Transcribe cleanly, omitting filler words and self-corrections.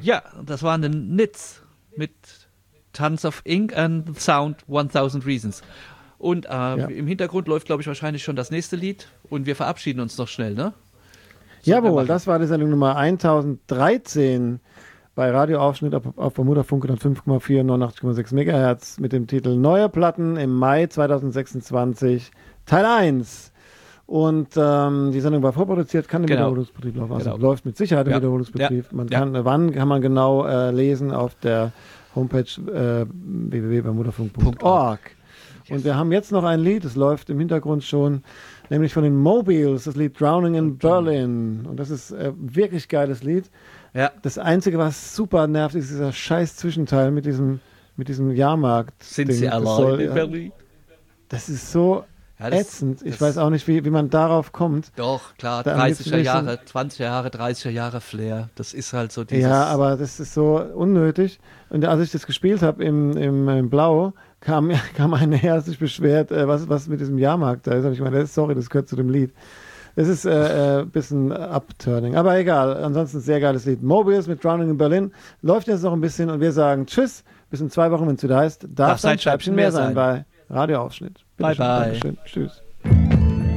Ja, das waren die Nits mit Tons of Ink and Sound 1000 Reasons. Und im Hintergrund läuft, glaube ich, wahrscheinlich schon das nächste Lied. Und wir verabschieden uns noch schnell, ne? Jawohl, das war die Sendung Nummer 1013 bei Radioaufschnitt auf Bermuda Funk 5,4, 89,6 MHz mit dem Titel Neue Platten im Mai 2026, Teil 1. Und die Sendung war vorproduziert, kann im Wiederholungsbetrieb laufen. Also läuft mit Sicherheit im Wiederholungsbetrieb. Wann kann man genau lesen auf der Homepage www.bermudafunk.org. Und wir haben jetzt noch ein Lied, das läuft im Hintergrund schon, nämlich von den Mobiles, das Lied Drowning in Berlin. Und das ist wirklich geiles Lied. Ja. Das Einzige, was super nervt, ist dieser scheiß Zwischenteil mit diesem Jahrmarkt. Sind Sie allein in Berlin? Das ist so ätzend. Ich weiß auch nicht, wie man darauf kommt. Doch, klar, 30er Jahre, 20er Jahre, 30er Jahre Flair. Das ist halt so dieses... Ja, aber das ist so unnötig. Und als ich das gespielt habe im Blau, kam einer her, sich beschwert, was mit diesem Jahrmarkt da ist. Habe ich gemeint, sorry, das gehört zu dem Lied. Es ist ein bisschen upturning, aber egal. Ansonsten sehr geiles Lied. Mobiles mit Drowning in Berlin läuft jetzt noch ein bisschen und wir sagen Tschüss, bis in 2 Wochen, wenn es wieder heißt, darf ein Scheibchen mehr sein bei Radioaufschnitt. Bye, bye. Dankeschön. Tschüss.